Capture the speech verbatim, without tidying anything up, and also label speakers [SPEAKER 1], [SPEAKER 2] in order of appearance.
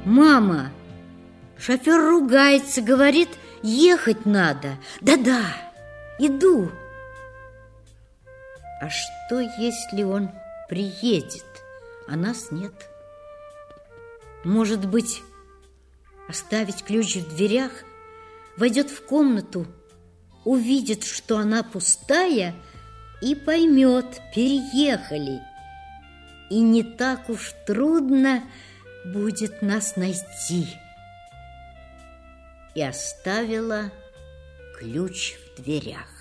[SPEAKER 1] Мама, шофер ругается, говорит, ехать надо. Да-да, иду. А что, если он приедет, а нас нет? Может быть, оставить ключ в дверях, войдет в комнату, увидит, что она пустая, и поймет, переехали. И не так уж трудно будет нас найти. И оставила ключ в дверях.